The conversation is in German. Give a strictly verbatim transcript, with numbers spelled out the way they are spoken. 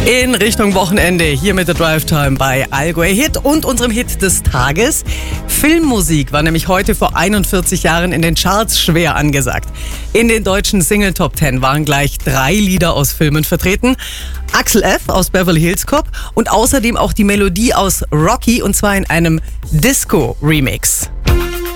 In Richtung Wochenende, hier mit der Drive Time bei Allgäu Hit und unserem Hit des Tages. Filmmusik war nämlich heute vor einundvierzig Jahren in den Charts schwer angesagt. In den deutschen Single Top Ten waren gleich drei Lieder aus Filmen vertreten. Axel F. aus Beverly Hills Cop und außerdem auch die Melodie aus Rocky, und zwar in einem Disco-Remix.